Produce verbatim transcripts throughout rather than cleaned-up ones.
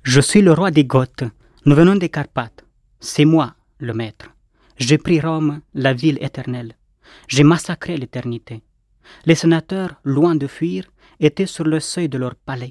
Je suis le roi des Goths, nous venons des Carpates. C'est moi, le maître. J'ai pris Rome, la ville éternelle. J'ai massacré l'éternité. Les sénateurs, loin de fuir, étaient sur le seuil de leur palais.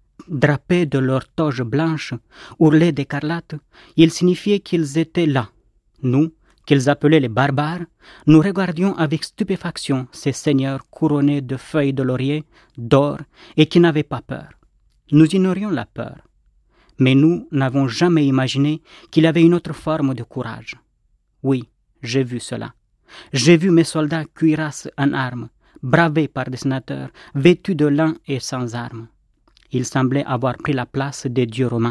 Drapés de leurs toges blanches, ourlés d'écarlate, ils signifiaient qu'ils étaient là. Nous, qu'ils appelaient les barbares, nous regardions avec stupéfaction ces seigneurs couronnés de feuilles de laurier, d'or, et qui n'avaient pas peur. Nous ignorions la peur. Mais nous n'avons jamais imaginé qu'il y avait une autre forme de courage. Oui, j'ai vu cela. J'ai vu mes soldats cuirasses en armes, bravés par des sénateurs, vêtus de lin et sans armes. Ils semblaient avoir pris la place des dieux romains.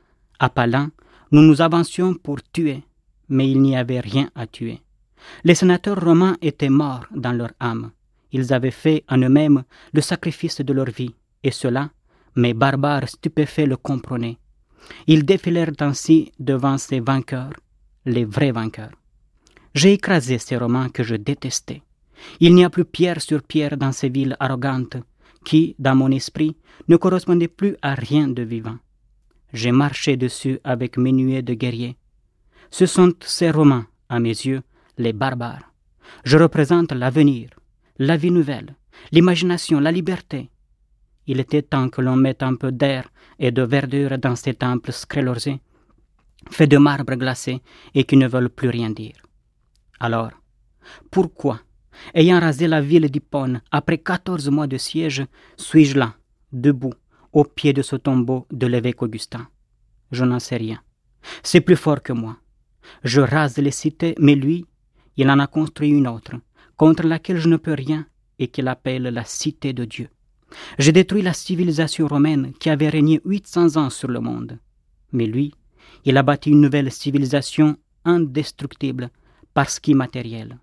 À pas lents, nous nous avancions pour tuer, mais il n'y avait rien à tuer. Les sénateurs romains étaient morts dans leur âme. Ils avaient fait en eux-mêmes le sacrifice de leur vie, et cela, mes barbares stupéfaits le comprenaient. Ils défilèrent ainsi devant ces vainqueurs, les vrais vainqueurs. J'ai écrasé ces Romains que je détestais. Il n'y a plus pierre sur pierre dans ces villes arrogantes qui, dans mon esprit, ne correspondaient plus à rien de vivant. J'ai marché dessus avec mes nuées de guerriers. Ce sont ces Romains, à mes yeux, les barbares. Je représente l'avenir, la vie nouvelle, l'imagination, la liberté. Il était temps que l'on mette un peu d'air et de verdure dans ces temples sclérorsés, faits de marbre glacé et qui ne veulent plus rien dire. Alors, pourquoi, ayant rasé la ville d'Hippone après quatorze mois de siège, suis-je là, debout, au pied de ce tombeau de l'évêque Augustin? Je n'en sais rien. C'est plus fort que moi. Je rase les cités, mais lui, il en a construit une autre, contre laquelle je ne peux rien et qu'il appelle la cité de Dieu. J'ai détruit la civilisation romaine qui avait régné huit cents ans sur le monde. Mais lui, il a bâti une nouvelle civilisation indestructible parce qu'immatérielle.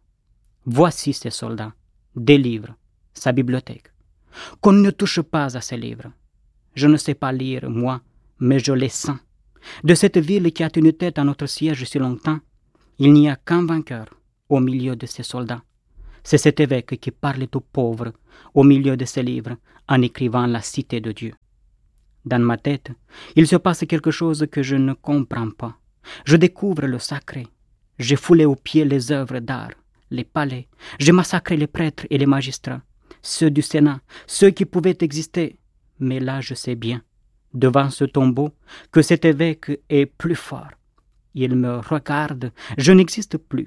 Voici ses soldats, des livres, sa bibliothèque. Qu'on ne touche pas à ces livres. Je ne sais pas lire, moi, mais je les sens. De cette ville qui a tenu tête à notre siège si longtemps, il n'y a qu'un vainqueur au milieu de ses soldats. C'est cet évêque qui parlait aux pauvres au milieu de ses livres en écrivant la cité de Dieu. Dans ma tête, il se passe quelque chose que je ne comprends pas. Je découvre le sacré. J'ai foulé aux pieds les œuvres d'art, les palais. J'ai massacré les prêtres et les magistrats, ceux du Sénat, ceux qui pouvaient exister. Mais là, je sais bien, devant ce tombeau, que cet évêque est plus fort. Il me regarde, je n'existe plus.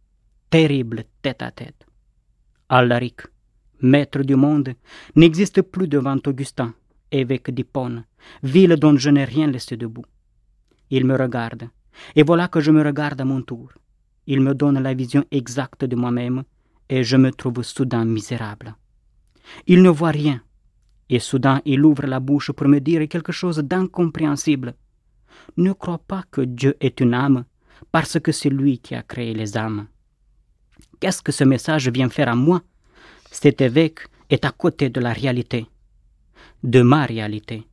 Terrible tête-à-tête. Alaric, maître du monde, n'existe plus devant Augustin, évêque d'Hippone, ville dont je n'ai rien laissé debout. Il me regarde, et voilà que je me regarde à mon tour. Il me donne la vision exacte de moi-même, et je me trouve soudain misérable. Il ne voit rien, et soudain il ouvre la bouche pour me dire quelque chose d'incompréhensible. Ne crois pas que Dieu est une âme, parce que c'est lui qui a créé les âmes. Qu'est-ce que ce message vient faire à moi? Cet évêque est à côté de la réalité, de ma réalité.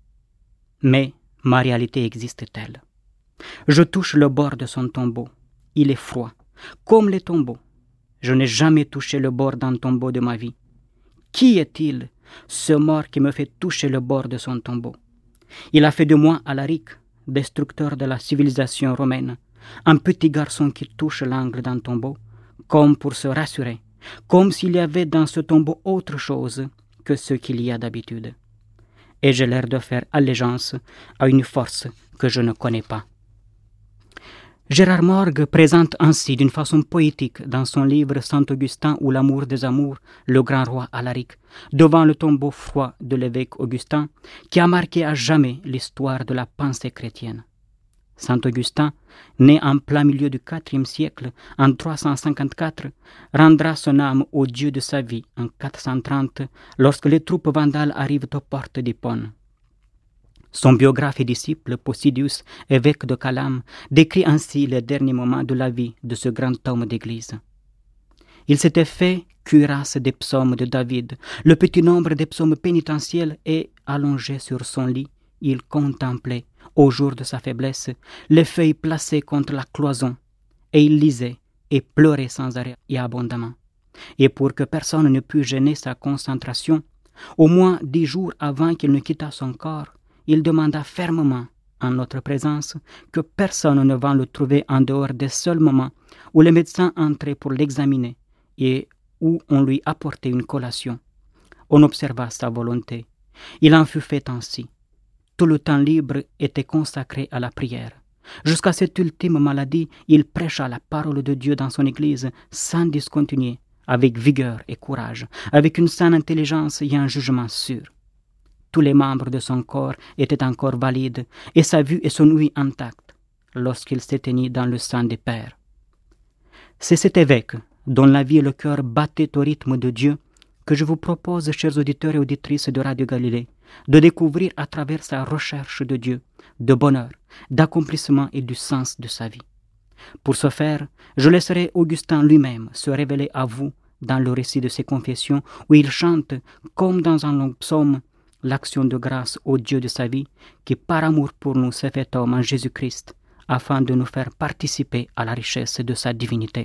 Mais ma réalité existe-t-elle? Je touche le bord de son tombeau. Il est froid, comme les tombeaux. Je n'ai jamais touché le bord d'un tombeau de ma vie. Qui est-il, ce mort qui me fait toucher le bord de son tombeau? Il a fait de moi Alaric, destructeur de la civilisation romaine, un petit garçon qui touche l'angle d'un tombeau, comme pour se rassurer, comme s'il y avait dans ce tombeau autre chose que ce qu'il y a d'habitude. Et j'ai l'air de faire allégeance à une force que je ne connais pas. Gérard Morgue présente ainsi d'une façon poétique dans son livre Saint-Augustin ou l'amour des amours, le grand roi Alaric, devant le tombeau froid de l'évêque Augustin, qui a marqué à jamais l'histoire de la pensée chrétienne. Saint-Augustin, né en plein milieu du quatrième siècle, en trois cent cinquante-quatre, rendra son âme au Dieu de sa vie en quatre cent trente, lorsque les troupes vandales arrivent aux portes d'Hippone. Son biographe et disciple, Posidius, évêque de Calame, décrit ainsi les derniers moments de la vie de ce grand homme d'église. Il s'était fait cuirasse des psaumes de David, le petit nombre des psaumes pénitentiels, et, allongé sur son lit, il contemplait, au jour de sa faiblesse, les feuilles placées contre la cloison, et il lisait et pleurait sans arrêt et abondamment. Et pour que personne ne pût gêner sa concentration, au moins dix jours avant qu'il ne quittât son corps, il demanda fermement en notre présence que personne ne va le trouver en dehors des seuls moments où le médecin entrait pour l'examiner et où on lui apportait une collation. On observa sa volonté. Il en fut fait ainsi. Tout le temps libre était consacré à la prière. Jusqu'à cette ultime maladie, il prêcha la parole de Dieu dans son Église sans discontinuer, avec vigueur et courage, avec une saine intelligence et un jugement sûr. Tous les membres de son corps étaient encore valides et sa vue et son ouïe intactes lorsqu'il s'éteignit dans le sang des pères. C'est cet évêque, dont la vie et le cœur battaient au rythme de Dieu, que je vous propose, chers auditeurs et auditrices de Radio Galilée, de découvrir à travers sa recherche de Dieu, de bonheur, d'accomplissement et du sens de sa vie. Pour ce faire, je laisserai Augustin lui-même se révéler à vous dans le récit de ses confessions où il chante, comme dans un long psaume, l'action de grâce au Dieu de sa vie qui, par amour pour nous, s'est fait homme en Jésus-Christ afin de nous faire participer à la richesse de sa divinité.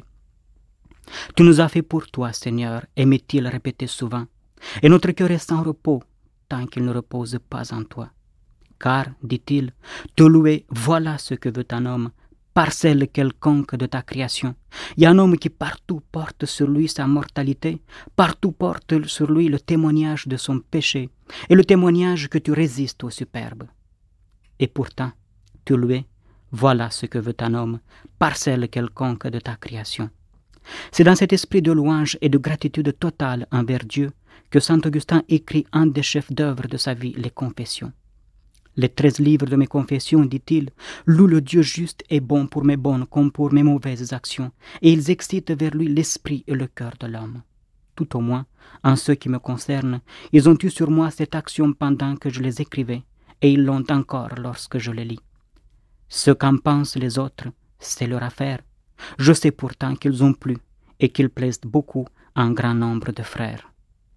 Tu nous as fait pour toi, Seigneur, aimait-il répéter souvent, et notre cœur est sans repos tant qu'il ne repose pas en toi. Car, dit-il, te louer, voilà ce que veut un homme, parcelle quelconque de ta création. Il y a un homme qui partout porte sur lui sa mortalité, partout porte sur lui le témoignage de son péché, et le témoignage que tu résistes au superbe. Et pourtant, te louer, voilà ce que veut un homme, parcelle quelconque de ta création. C'est dans cet esprit de louange et de gratitude totale envers Dieu que saint Augustin écrit un des chefs-d'œuvre de sa vie, les Confessions. Les treize livres de mes confessions, dit-il, louent le Dieu juste et bon pour mes bonnes comme pour mes mauvaises actions, et ils excitent vers lui l'esprit et le cœur de l'homme. Tout au moins, en ce qui me concerne, ils ont eu sur moi cette action pendant que je les écrivais, et ils l'ont encore lorsque je les lis. Ce qu'en pensent les autres, c'est leur affaire. Je sais pourtant qu'ils ont plu et qu'ils plaisent beaucoup à un grand nombre de frères.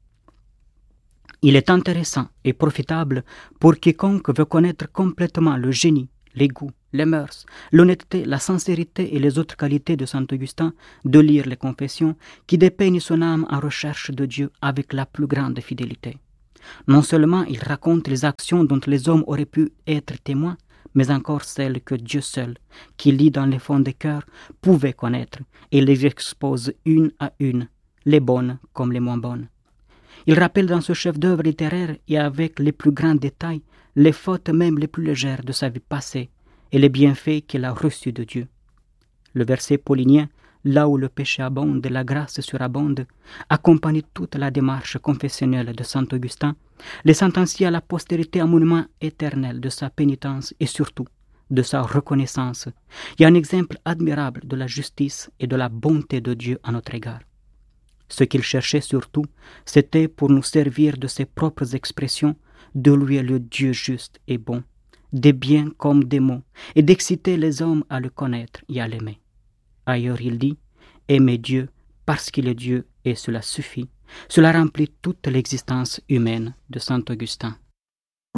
Il est intéressant et profitable pour quiconque veut connaître complètement le génie, les goûts, les mœurs, l'honnêteté, la sincérité et les autres qualités de saint Augustin de lire les Confessions qui dépeignent son âme en recherche de Dieu avec la plus grande fidélité. Non seulement il raconte les actions dont les hommes auraient pu être témoins, mais encore celles que Dieu seul, qui lit dans les fonds des cœurs, pouvait connaître et les expose une à une, les bonnes comme les moins bonnes. Il rappelle dans ce chef-d'œuvre littéraire et avec les plus grands détails les fautes même les plus légères de sa vie passée et les bienfaits qu'il a reçus de Dieu. Le verset paulinien, là où le péché abonde, la grâce surabonde, accompagne toute la démarche confessionnelle de saint Augustin, laissant ainsi à la postérité un monument éternel de sa pénitence et surtout de sa reconnaissance, et un exemple admirable de la justice et de la bonté de Dieu à notre égard. Ce qu'il cherchait surtout, c'était pour nous servir de ses propres expressions, de louer le Dieu juste et bon, des biens comme des maux, et d'exciter les hommes à le connaître et à l'aimer. Ailleurs il dit, aimer Dieu parce qu'il est Dieu et cela suffit. Cela remplit toute l'existence humaine de saint Augustin.